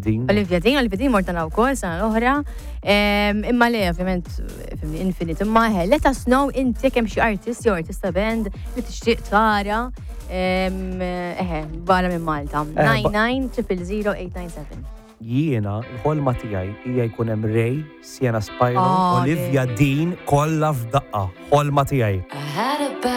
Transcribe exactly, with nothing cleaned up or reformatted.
Dean. Olivia Dean, Olivia Dean mortana wkoll sena l-oħra. Imma le, ovvjament, Infinite, imma he, let us know inti kemm xi artist jew artista band li tixtieq tara. Eħe, barra minn Malta. nine nine zero zero zero eight nine seven. Jiena, l-ħolma tiegħi hija jkun hemm Ray, Sienna Spiro, Oh, Olivia Ray. Dean kollha f'daqqa. Ħolma tiegħi.